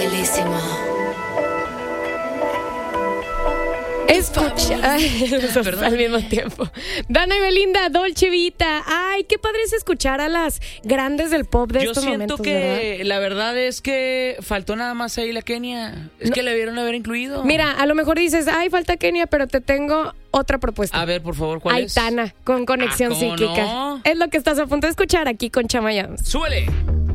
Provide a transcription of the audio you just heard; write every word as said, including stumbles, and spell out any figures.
Bellísimo. Escucha, ay, al mismo tiempo. Dana y Belinda, Dolce Vita. Ay, qué padre es escuchar a las grandes del pop de Yo estos siento momentos, que ¿verdad? la verdad es que faltó nada más ahí la Kenia. Es No. que le debieron haber incluido. Mira, a lo mejor dices, ay, falta Kenia, pero te tengo otra propuesta. A ver, por favor, ¿cuál es? Aitana, con Conexión Ah, ¿cómo Cíclica. no? Es lo que estás a punto de escuchar aquí con Chama Yams. ¡Súbele!